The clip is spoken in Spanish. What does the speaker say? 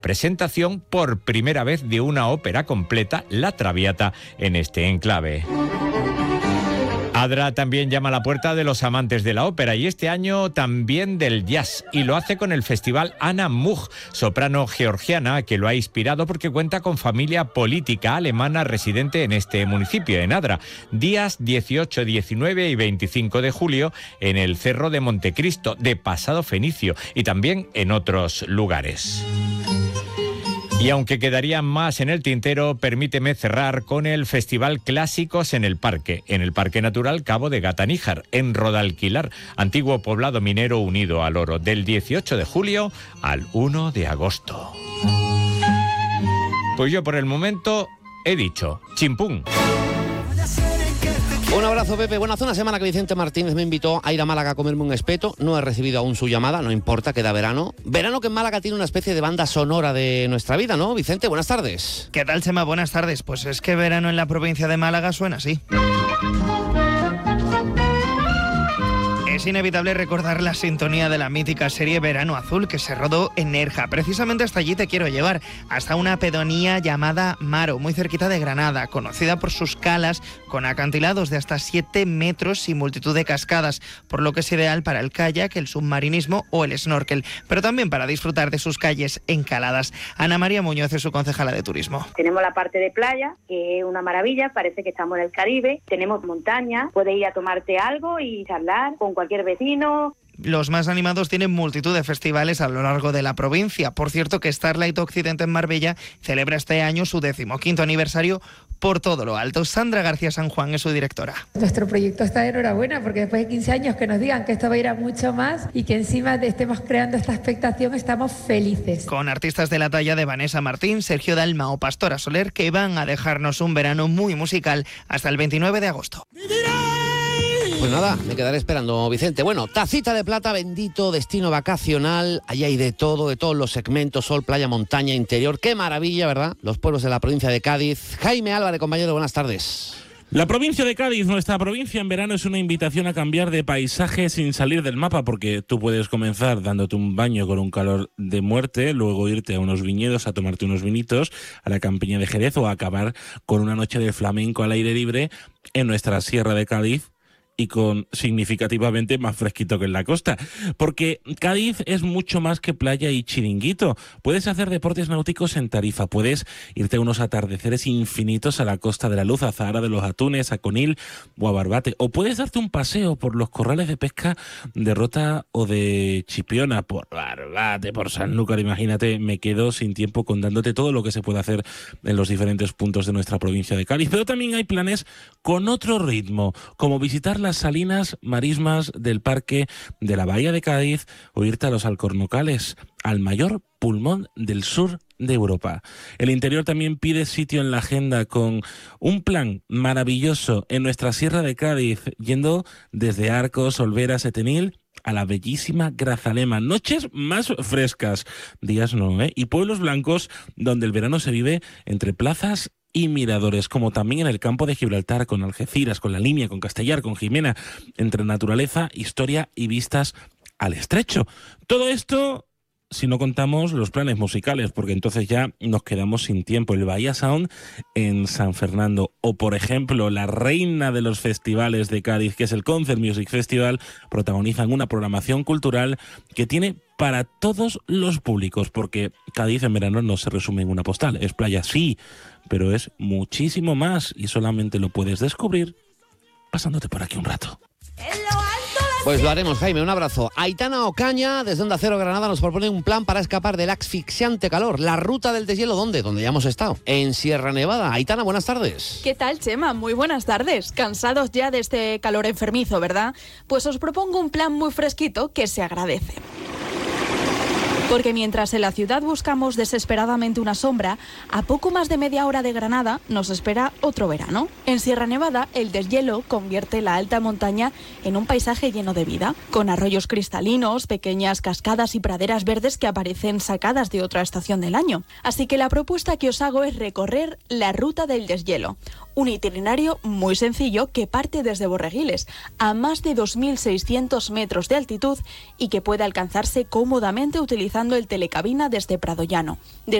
presentación por primera vez de una ópera completa, La Traviata, en este enclave. Adra también llama a la puerta de los amantes de la ópera y este año también del jazz, y lo hace con el festival Anna Much, soprano georgiana que lo ha inspirado porque cuenta con familia política alemana residente en este municipio, en Adra. Días 18, 19 y 25 de julio en el Cerro de Montecristo, de Pasado Fenicio, y también en otros lugares. Y aunque quedaría más en el tintero, permíteme cerrar con el Festival Clásicos en el Parque Natural Cabo de Gata-Níjar, en Rodalquilar, antiguo poblado minero unido al oro, del 18 de julio al 1 de agosto. Pues yo por el momento he dicho, chimpún. Un abrazo, Pepe. Bueno, hace una semana que Vicente Martínez me invitó a ir a Málaga a comerme un espeto. No he recibido aún su llamada, no importa, queda verano. Verano que en Málaga tiene una especie de banda sonora de nuestra vida, ¿no? Vicente, buenas tardes. ¿Qué tal, Chema? Buenas tardes. Pues es que verano en la provincia de Málaga suena así. Es inevitable recordar la sintonía de la mítica serie Verano Azul, que se rodó en Nerja. Precisamente hasta allí te quiero llevar, hasta una pedanía llamada Maro, muy cerquita de Granada, conocida por sus calas con acantilados de hasta 7 metros y multitud de cascadas, por lo que es ideal para el kayak, el submarinismo o el snorkel, pero también para disfrutar de sus calles encaladas. Ana María Muñoz es su concejala de turismo. Tenemos la parte de playa, que es una maravilla, parece que estamos en el Caribe. Tenemos montaña, puedes ir a tomarte algo y charlar con cualquier vecino. Los más animados tienen multitud de festivales a lo largo de la provincia. Por cierto, que Starlight Occidente en Marbella celebra este año su 15º aniversario por todo lo alto. Sandra García San Juan es su directora. Nuestro proyecto está de enhorabuena porque después de 15 años que nos digan que esto va a ir a mucho más y que encima estemos creando esta expectación, estamos felices. Con artistas de la talla de Vanessa Martín, Sergio Dalma o Pastora Soler, que van a dejarnos un verano muy musical hasta el 29 de agosto. Pues nada, me quedaré esperando, Vicente. Bueno, Tacita de Plata, bendito destino vacacional. Allí hay de todo, de todos los segmentos, sol, playa, montaña, interior. Qué maravilla, ¿verdad? Los pueblos de la provincia de Cádiz. Jaime Álvarez, compañero, buenas tardes. La provincia de Cádiz, nuestra provincia en verano, es una invitación a cambiar de paisaje sin salir del mapa, porque tú puedes comenzar dándote un baño con un calor de muerte, luego irte a unos viñedos a tomarte unos vinitos, a la campiña de Jerez, o a acabar con una noche de flamenco al aire libre en nuestra sierra de Cádiz, y con significativamente más fresquito que en la costa, porque Cádiz es mucho más que playa y chiringuito. Puedes hacer deportes náuticos en Tarifa, puedes irte a unos atardeceres infinitos a la Costa de la Luz, a Zahara de los Atunes, a Conil o a Barbate, o puedes darte un paseo por los corrales de pesca de Rota o de Chipiona, por Barbate, por Sanlúcar. Imagínate, me quedo sin tiempo contándote todo lo que se puede hacer en los diferentes puntos de nuestra provincia de Cádiz, pero también hay planes con otro ritmo, como visitar las salinas marismas del Parque de la Bahía de Cádiz o irte a los Alcornocales, al mayor pulmón del sur de Europa. El interior también pide sitio en la agenda, con un plan maravilloso en nuestra sierra de Cádiz, yendo desde Arcos, Olvera, Setenil a la bellísima Grazalema. Noches más frescas, días no, ¿eh? Y pueblos blancos donde el verano se vive entre plazas y miradores, como también en el campo de Gibraltar, con Algeciras, con La Limia, con Castellar, con Jimena, entre naturaleza, historia y vistas al estrecho. Todo esto si no contamos los planes musicales, porque entonces ya nos quedamos sin tiempo. El Bahía Sound en San Fernando, o por ejemplo la reina de los festivales de Cádiz, que es el Concert Music Festival, protagonizan una programación cultural que tiene para todos los públicos, porque Cádiz en verano no se resume en una postal. Es playa, sí, pero es muchísimo más, y solamente lo puedes descubrir pasándote por aquí un rato. Pues lo haremos, Jaime, un abrazo. Aitana Ocaña, desde Onda Cero Granada, nos propone un plan para escapar del asfixiante calor. La ruta del deshielo, ¿dónde? Donde ya hemos estado, en Sierra Nevada. Aitana, buenas tardes. ¿Qué tal, Chema? Muy buenas tardes. Cansados ya de este calor enfermizo, ¿verdad? Pues os propongo un plan muy fresquito que se agradece. Porque mientras en la ciudad buscamos desesperadamente una sombra, a poco más de media hora de Granada nos espera otro verano. En Sierra Nevada, el deshielo convierte la alta montaña en un paisaje lleno de vida, con arroyos cristalinos, pequeñas cascadas y praderas verdes que aparecen sacadas de otra estación del año. Así que la propuesta que os hago es recorrer la ruta del deshielo, un itinerario muy sencillo que parte desde Borreguiles, a más de 2.600 metros de altitud, y que puede alcanzarse cómodamente utilizando utilizando el telecabina desde Pradollano.